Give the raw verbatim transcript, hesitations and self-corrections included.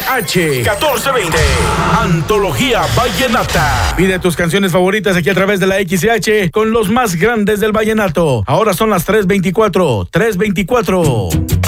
H catorce veinte. Antología Vallenata. Pide tus canciones favoritas aquí a través de la X H con los más grandes del vallenato. Ahora son las tres veinticuatro. tres veinticuatro.